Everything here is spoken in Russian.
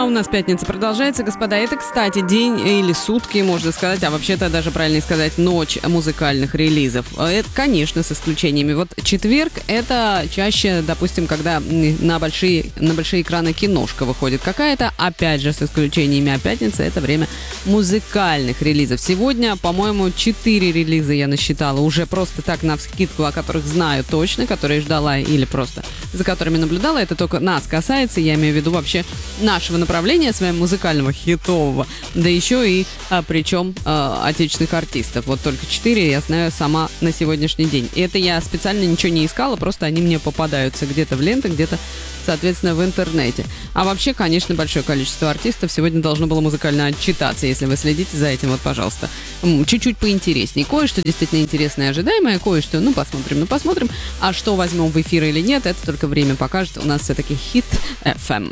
А у нас пятница продолжается, господа. Это, кстати, день или сутки, можно сказать, а вообще-то даже правильнее сказать, ночь музыкальных релизов. Это, конечно, с исключениями. Вот четверг — это чаще, допустим, когда на большие экраны киношка выходит какая-то, опять же, с исключениями. А пятница — это время музыкальных релизов. Сегодня, по-моему, 4 релиза я насчитала уже просто так навскидку, о которых знаю точно, которые ждала или просто за которыми наблюдала. Это только нас касается, я имею в виду вообще нашего направления, своего музыкального хитового, да еще и причем отечественных артистов. Вот только 4 я знаю сама на сегодняшний день. И это я специально ничего не искала, просто они мне попадаются где-то в лентах, где-то, соответственно, в интернете. А вообще, конечно, большое количество артистов сегодня должно было музыкально отчитаться, если вы следите за этим, вот, пожалуйста. Чуть-чуть поинтереснее. Кое-что действительно интересное и ожидаемое, кое-что, посмотрим. А что возьмем в эфир или нет, это только время покажет. У нас все-таки Хит FM.